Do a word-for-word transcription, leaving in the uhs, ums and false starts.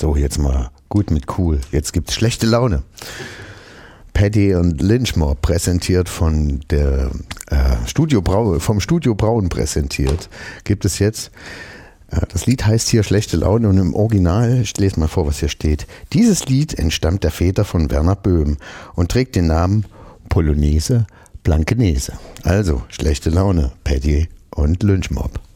So, jetzt mal gut mit cool. Jetzt gibt's schlechte Laune. Paddy und Lynchmob präsentiert von der äh, Studio Brau, vom Studio Braun präsentiert, gibt es jetzt. Äh, das Lied heißt hier Schlechte Laune und im Original, ich lese mal vor, was hier steht. Dieses Lied entstammt der Väter von Werner Böhm und trägt den Namen Polonaise Blankenese. Also, schlechte Laune, Paddy und Lynchmob.